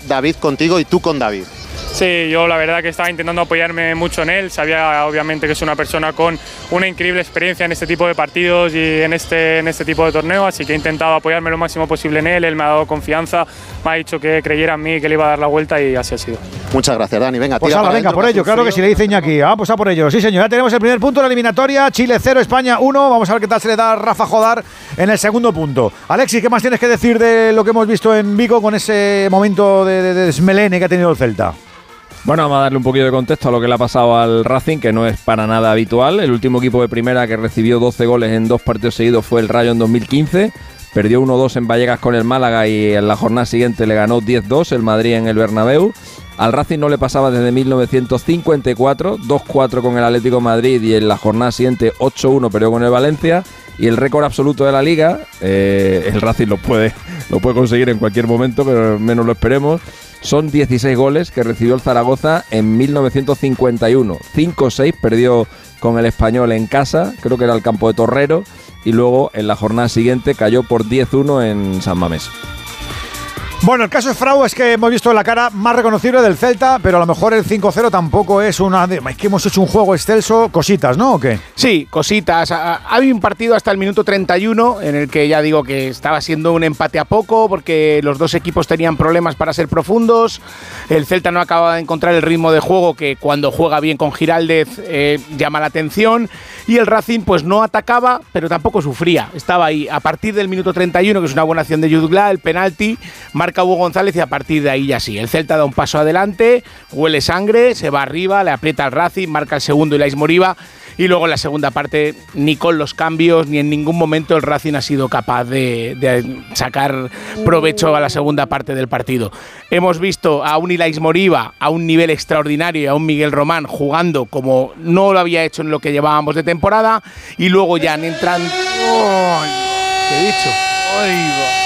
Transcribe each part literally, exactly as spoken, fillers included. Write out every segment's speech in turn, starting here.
David contigo y tú con David. Sí, yo la verdad que estaba intentando apoyarme mucho en él. Sabía obviamente que es una persona con una increíble experiencia en este tipo de partidos y en este, en este tipo de torneo, así que he intentado apoyarme lo máximo posible en él. Él me ha dado confianza, me ha dicho que creyera en mí, que le iba a dar la vuelta y así ha sido. Muchas gracias, Dani. Venga, pues tira ala, para venga, adentro, por ello, claro que sí, le dice Iñaki. Ah, pues a por ello. Sí, señor, ya tenemos el primer punto de la eliminatoria. Chile cero, España uno. Vamos a ver qué tal se le da a Rafa Jodar en el segundo punto. Alexis, ¿qué más tienes que decir de lo que hemos visto en Vigo con ese momento de, de, de desmelene que ha tenido el Celta? Bueno, vamos a darle un poquito de contexto a lo que le ha pasado al Racing, que no es para nada habitual. El último equipo de primera que recibió doce goles en dos partidos seguidos fue el Rayo en dos mil quince. Perdió uno dos en Vallecas con el Málaga y en la jornada siguiente le ganó diez dos el Madrid en el Bernabéu. Al Racing no le pasaba desde mil novecientos cincuenta y cuatro, dos cuatro con el Atlético de Madrid y en la jornada siguiente ocho uno perdió con el Valencia. Y el récord absoluto de la Liga, eh, el Racing lo puede, lo puede conseguir en cualquier momento, pero menos lo esperemos. Son dieciséis goles que recibió el Zaragoza en mil novecientos cincuenta y uno. cinco seis perdió con el Español en casa, creo que era el campo de Torrero, y luego en la jornada siguiente cayó por diez uno en San Mamés. Bueno, el caso de Frau es que hemos visto la cara más reconocible del Celta, pero a lo mejor el cinco cero tampoco es una... De, es que hemos hecho un juego excelso, cositas, ¿no? ¿O qué? Sí, cositas. Había un partido hasta el minuto treinta y uno en el que ya digo que estaba siendo un empate a poco porque los dos equipos tenían problemas para ser profundos. El Celta no acababa de encontrar el ritmo de juego que cuando juega bien con Giraldez eh, llama la atención. Y el Racing pues no atacaba, pero tampoco sufría. Estaba ahí. A partir del minuto treinta y uno, que es una buena acción de Jutgla, el penalti, marca Hugo González y a partir de ahí ya sí. El Celta da un paso adelante, huele sangre, se va arriba, le aprieta al Racing, marca el segundo y Ilais Moriba. Y luego en la segunda parte, ni con los cambios, ni en ningún momento el Racing ha sido capaz de, de sacar provecho a la segunda parte del partido. Hemos visto a un Ilais Moriba a un nivel extraordinario y a un Miguel Román jugando como no lo había hecho en lo que llevábamos de temporada. Y luego ya entran... ¡Oh! ¿Qué he dicho? ¡Ay, va!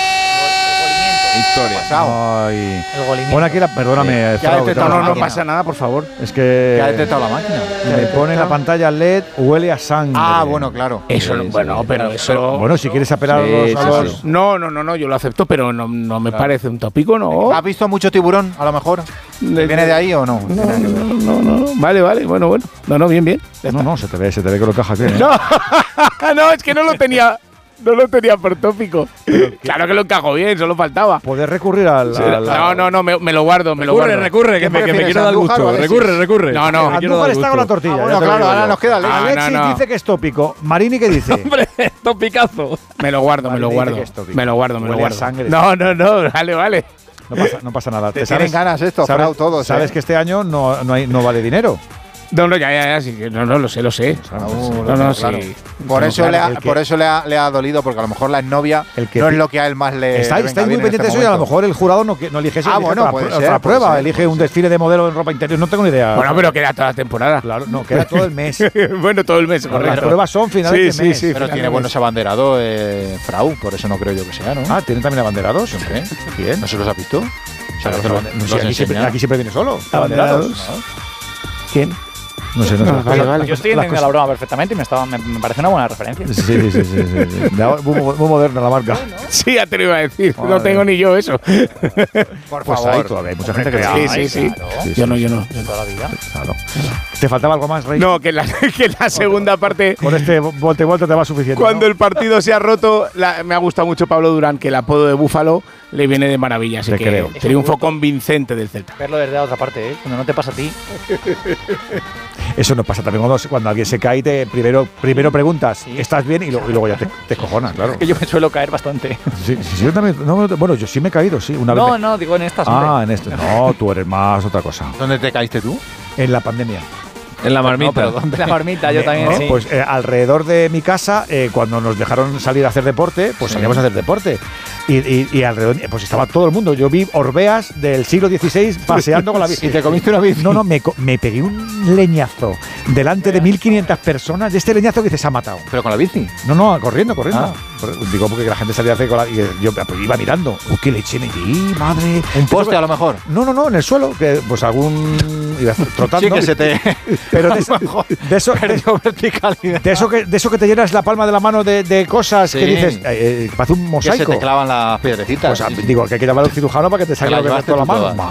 Historia. Ay. El golimiento. Pon aquí la... Perdóname. Sí. Frau, no, no, no pasa nada, por favor. Es que... ¿Qué ha detectado la máquina? Me pone en la pantalla L E D, huele a sangre. Ah, bueno, claro. Eso, sí, bueno, sí, pero eso... Pero, bueno, si quieres apelar sí, a los... A los... Sí. No, no, no, no, yo lo acepto, pero no, no me claro. parece un tópico, ¿no? ¿Has visto mucho tiburón, a lo mejor? ¿Viene de, de ahí o no? No, no, no, no, no. Vale, vale, bueno, bueno. No, no, bien, bien. No, no, se te ve, se te ve que lo caja aquí. ¿eh? No, no, es que no lo tenía... No lo tenía por tópico. Claro que lo encajo bien, solo faltaba. ¿Puedes recurrir al...? Sí, al no, no, no, me, me lo guardo, me recurre, lo guardo. Recurre, que me, que me quiero dar gusto. Recurre, recurre. No, no. Andújar está con la tortilla. Ah, bueno, claro, ahora nos queda Alexis. Ah, Alexis no, no. dice que es tópico. Marini, ¿qué dice? Hombre, topicazo. Me lo guardo, me lo guardo. Me lo guardo, me lo guardo. Sangre. No, no, no, vale, vale. No pasa, no pasa nada. Te, ¿Te tienen ganas esto, Frau, todos. Sabes ¿eh? que este año no, no, hay, no vale dinero. No, no, ya, ya, ya, sí, no, no, lo sé, lo sé. Uh, no, no, claro. sí. Por eso, claro, le, ha, que, por eso le, ha, le ha dolido, porque a lo mejor la exnovia no es lo que a él más le. Estáis está muy pendientes de eso y a lo mejor el jurado no, no elige eso. Ah, elige bueno, otra, puede otra ser, prueba, puede ser, elige puede un ser. desfile de modelo en ropa interior. No tengo ni idea. Bueno, pero queda toda la temporada. Claro, no, queda todo el mes. Bueno, todo el mes, correcto. Las pruebas son finales sí, de mes. Sí, sí, pero tiene buenos abanderados, eh, Frau, por eso no creo yo que sea, ¿no? Ah, ¿tienen también abanderados? Siempre. Bien. ¿No se los has visto? O sea, los, los, los, sí, aquí, siempre, aquí siempre viene solo. ¿Abanderados? ¿No? ¿Quién? No sé, no sé. No, vale, vale. Yo estoy entendiendo la broma perfectamente y me, estaba, me, me parece una buena referencia. Sí, sí, sí. sí, sí, sí. Muy, muy moderna la marca. Sí, ya te lo iba a decir. Madre. No tengo ni yo eso. Por pues favor. Hay, todavía hay mucha gente que... Sí, sí, sí. Claro. sí. Yo no, yo no. De toda la vida. Claro. ¿Te faltaba algo más, Rey? No, que en la, que en la segunda parte... Con este volte y vuelta te va suficiente. Cuando ¿no? el partido se ha roto, la, me ha gustado mucho Pablo Durán, que el apodo de Búfalo le viene de maravilla. Así te que creo. triunfo convincente del Celta. Verlo desde la otra parte, ¿eh? Cuando no te pasa a ti. Eso nos pasa también cuando, cuando alguien se cae y te primero, primero preguntas, sí. ¿estás bien? Y, lo, y luego ya te, te cojonas, claro. Es que yo me suelo caer bastante. Sí, sí, sí, yo también, no, bueno, yo sí me he caído, sí. Una no, vez me... no, digo en estas. Ah, en esto. No, tú eres más otra cosa. ¿Dónde te caíste tú? En la pandemia. En la marmita. No, la marmita, yo también, ¿no? sí. Pues eh, alrededor de mi casa, eh, cuando nos dejaron salir a hacer deporte, pues sí. salíamos a hacer deporte. Y, y, y alrededor, pues estaba todo el mundo. Yo vi orbeas del siglo dieciséis paseando con la bici. ¿Y te comiste una bici? No, no, me, me pegué un leñazo delante de mil quinientas personas. De este leñazo que dices, se ha matado. ¿Pero con la bici? No, no, corriendo, corriendo. Ah. Digo, porque la gente salía a hacer con la... Y yo pues, iba mirando. Uy, qué leche me di, madre. ¿Un poste a lo mejor? No, no, no, en el suelo. Que pues algún... Iba trotando. Sí, que se te... Pero de eso, de eso, perdió verticalidad. De eso, que, de eso que te llenas la palma de la mano de, de cosas sí. que dices, eh, eh, parece un mosaico. Que se te clavan las piedrecitas. Pues, sí, sí. Digo, que hay que llamar a un cirujano para que te saque lo que toda la mano.